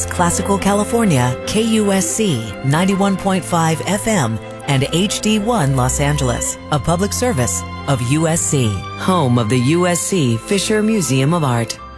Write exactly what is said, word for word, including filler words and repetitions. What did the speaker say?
Classical California, K U S C ninety-one point five F M and H D one Los Angeles, a public service of U S C, home of the U S C Fisher Museum of Art.